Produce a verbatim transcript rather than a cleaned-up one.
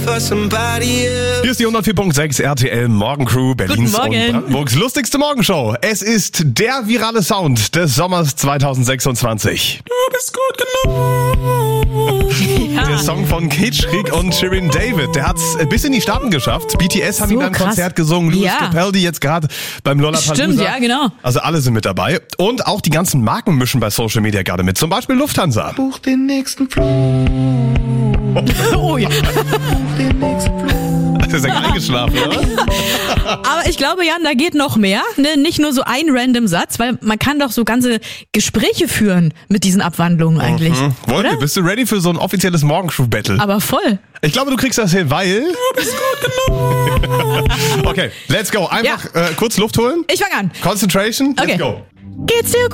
Hier ist die hundertvier Komma sechs R T L Morgencrew, Berlins und Brandenburgs lustigste Morgenshow. Es ist der virale Sound des Sommers zwanzig sechsundzwanzig. Du bist gut genug. Ja. Der Song von Kid Schrik und Shirin David, der hat's bis in die Staaten geschafft. B T S haben So ihn beim krass. Konzert gesungen, Louis Ja. Capaldi jetzt gerade beim Lollapalooza. Stimmt, ja, genau. Also alle sind mit dabei. Und auch die ganzen Marken mischen bei Social Media gerade mit. Zum Beispiel Lufthansa. Buch den nächsten Flug. Oh ja. Den nächsten Flug. Das ist ja eingeschlafen, oder? Aber ich glaube, Jan, da geht noch mehr. Ne? Nicht nur so ein random Satz, weil man kann doch so ganze Gespräche führen mit diesen Abwandlungen eigentlich. Mhm. Wollen oder? wir? Bist du ready für so ein offizielles Morgenshow-Battle? Aber voll. Ich glaube, du kriegst das hin, weil... Du bist gut genug. Okay, let's go. Einfach äh, kurz Luft holen. Ich fang an. Concentration, let's Okay. go. Geht's dir